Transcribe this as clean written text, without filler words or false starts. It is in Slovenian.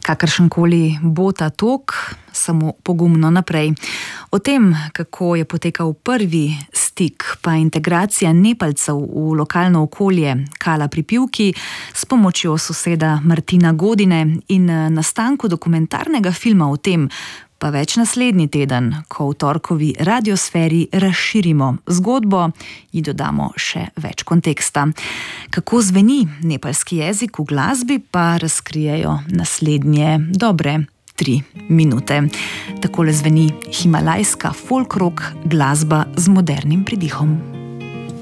Kakršenkoli bo ta tok, samo pogumno naprej. O tem, kako je potekal prvi stik pa integracija Nepalcev v lokalno okolje Kala pri Pivki s pomočjo soseda Martina Godine in nastanku dokumentarnega filma o tem, pa več naslednji teden, ko v torkovi radiosferi razširimo zgodbo in dodamo še več konteksta. Kako zveni nepalski jezik v glasbi, pa razkrijejo naslednje dobre 3 minute. Takole zveni himalajska folk rock glasba z modernim pridihom.